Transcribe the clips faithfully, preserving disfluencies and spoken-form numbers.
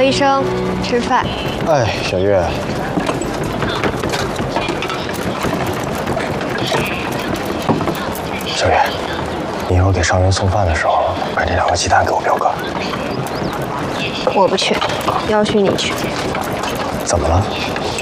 罗医生，吃饭。 哎，小月。小月，你以后给伤员送饭的时候，把这两个鸡蛋给我表哥。 我不去，要去你去。 怎么了？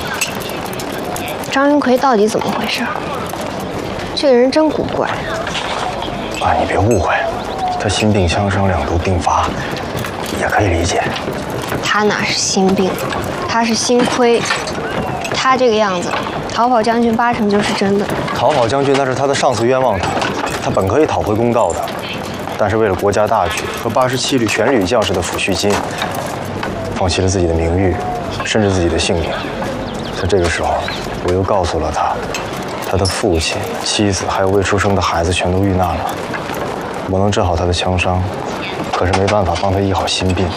张云奎到底怎么回事？这个人真古怪。 啊，你别误会，他心病枪伤两度并发，也可以理解。 他哪是心病，他是心亏。他这个样子，逃跑将军八成就是真的。 逃跑将军那是他的上司冤枉他，他本可以讨回公道的，但是为了国家大局和八十七旅全旅将士的抚恤金，放弃了自己的名誉，甚至自己的性命。在这个时候，我又告诉了他，他的父亲、妻子还有未出生的孩子全都遇难了。我能治好他的枪伤，可是没办法帮他医好心病。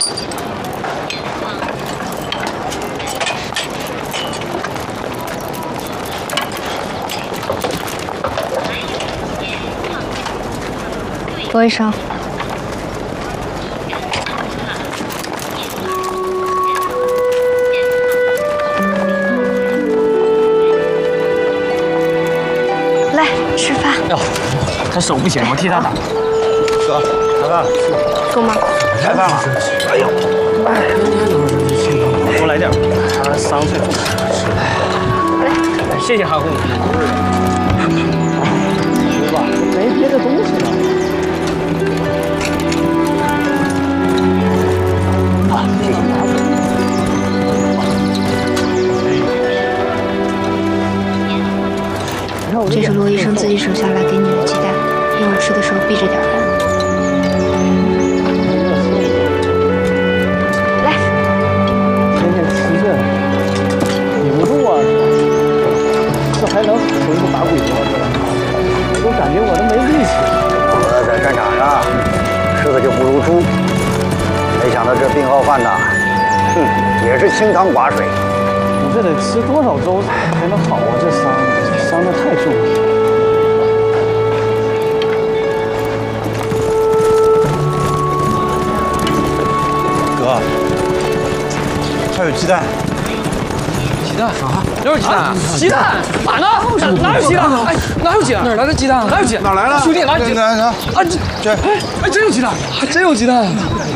罗医生，来吃饭。 哎呦，他手不行，我替他打。 哥，开饭了。 够吗？ 开饭了。哎呦，哎， 多来点，他伤最重。来，谢谢韩护。哥吧，没别的东西了。 这是罗医生自己省下来给你的鸡蛋，一会儿吃的时候避着点看。来， 天天吃这，顶不住啊！这还能回去打鬼子？我都感觉我都没力气。 我在战场上吃的就不如猪，没想到这病号犯呐，哼，也是清汤寡水。 你这得吃多少粥才能好啊？这伤，这伤的太重了。 哥，还有鸡蛋。 鸡蛋啥？哪有鸡蛋？鸡蛋哪呢？哪有鸡蛋？哎，哪有鸡蛋？哪来的鸡蛋？哪有鸡蛋？ 哪来了？ 兄弟，哪有鸡蛋？ 哪？ 啊，这这，哎哎，真有鸡蛋，还真有鸡蛋。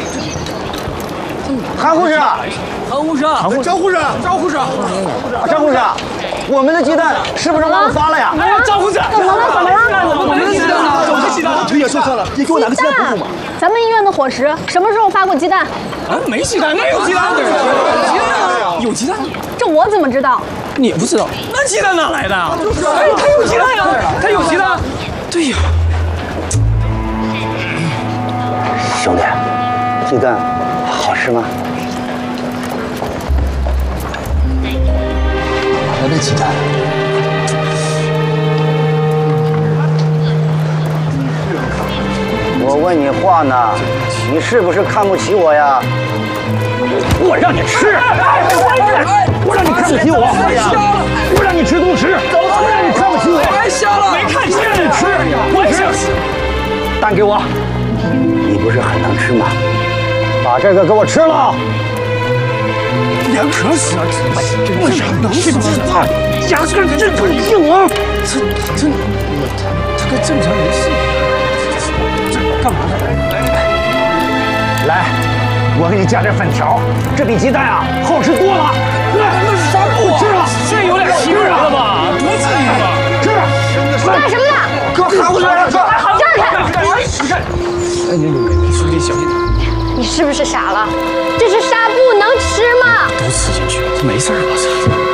韩护士， 韩护士， 张护士， 张护士， 张护士，我们的鸡蛋是不是忘了发了呀？ 哎呀，张护士，怎么了？怎么了？我们的鸡蛋呢？我们的鸡蛋， 腿也受伤了，你给我拿个鸡蛋补补嘛。 咱们医院的伙食什么时候发过鸡蛋？ 啊，没鸡蛋，哪有鸡蛋？有鸡蛋，有鸡蛋。 这我怎么知道？ 你不知道？那鸡蛋哪来的？哎，他有鸡蛋呀，他有鸡蛋。对呀。 兄弟，鸡蛋好吃吗？ 哪来的鸡蛋？ 我问你话呢，你是不是看不起我呀？我让你吃，我让你看不起我，我让你吃东吃，我让你看不起我， 太瞎了，没看见你吃，我想吃。 蛋给我，你不是很能吃吗？把这个给我吃了。 眼可死啊！为啥能吃鸡蛋？ 牙根这么硬啊！ 这这，他跟正常人似的。 干嘛呢？ 来，我给你加点粉条，这比鸡蛋啊好吃多了。 那是啥不吃了？这有点欺人了吧？多刺激吧！ 吃！ 干什么呢？ 给我喊过来！哥， 好站开！ 哎，你你兄弟小心点！ 你是不是傻了？这是纱布，能吃吗？ 都吃进去了，这没事吧？这。